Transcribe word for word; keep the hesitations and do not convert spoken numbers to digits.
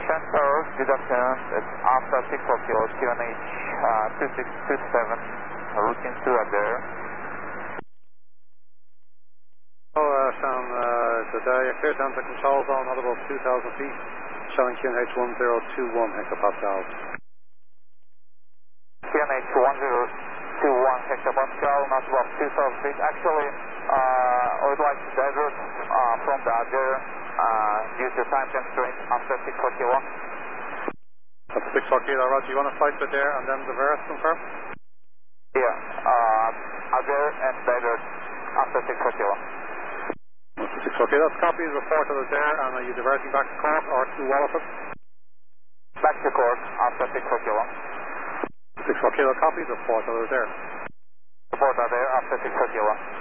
Center, good afternoon. It's after six four kilo, Q N H uh, two six two seven, routine to Adair. Oh, uh, Sam, uh, today, clear down to control zone at about two thousand feet, showing Q N H one zero two one hectopascals. Q N H one zero two one hectopascal, not above two thousand feet. Actually, uh, I would like to divert uh, from the Adair uh, due to time constraint after six four kilo. That's six four kilo, Roger. You want to flight to there and then divert, confirm? Yeah, uh, Adair and divert after six four kilo. six four kilo, that's copy, report to the there, and are you diverting back to court or to Wallopford? Back to court after six four kilo. six four kilo copies, report to the there. Report Adair after six four kilo.